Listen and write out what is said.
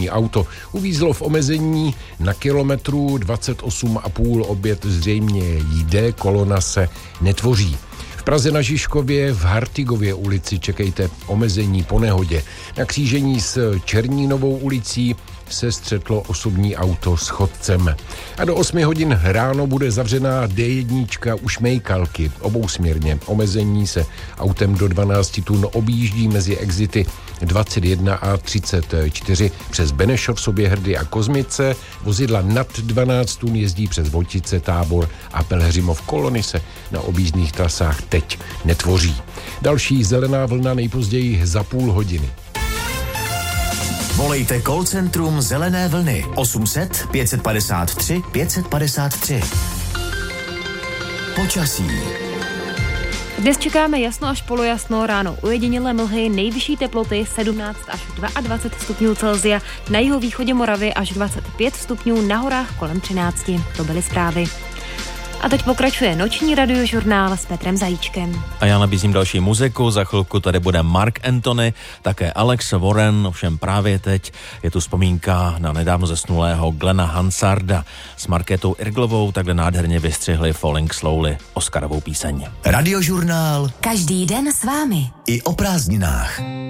osobní auto uvízlo v omezení na kilometru 28,5. Opět zřejmě jde, kolona se netvoří. V Praze na Žižkově v Hartigově ulici čekejte omezení po nehodě. Na křížení s Černínovou ulicí se střetlo osobní auto s chodcem. A do 8 hodin ráno bude zavřená D1 u Šmejkalky obousměrně. Omezení se autem do 12 tun objíždí mezi exity 21 a 34 přes Benešov, Soběhrdy a Kozmice. Vozidla nad 12 tun jezdí přes Vojtice, Tábor a Pelhřimov. Kolony se na objízdných trasách teď netvoří. Další zelená vlna nejpozději za půl hodiny. Volejte call centrum Zelené vlny 800 553 553. Počasí. Dnes čekáme jasno až polojasno, ráno ojedinělé mlhy, nejvyšší teploty 17 až 22 stupňů Celsia, na jihovýchodě Moravy až 25 stupňů, na horách kolem 13. To byly zprávy. A teď pokračuje noční radiožurnál s Petrem Zajíčkem. A já nabízím další muziku, za chvilku tady bude Mark Anthony, také Alex Warren, ovšem právě teď je tu vzpomínka na nedávno zesnulého Glena Hansarda. S Markétou Irglovou takhle nádherně vystřihli Falling Slowly, Oscarovou píseň. Radiožurnál každý den s vámi. I o prázdninách.